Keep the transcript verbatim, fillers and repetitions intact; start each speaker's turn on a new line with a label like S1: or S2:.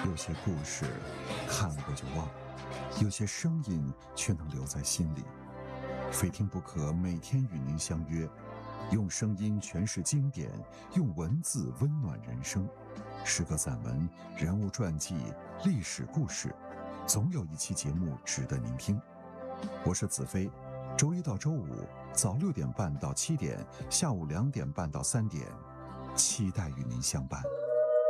S1: 有些故事看过就忘，有些声音却能留在心里。非听不可，每天与您相约，用声音诠释经典，用文字温暖人生。诗歌散文、人物传记、历史故事，总有一期节目值得您听。我是子飞，周一到周五早六点半到七点，下午两点半到三点，期待与您相伴。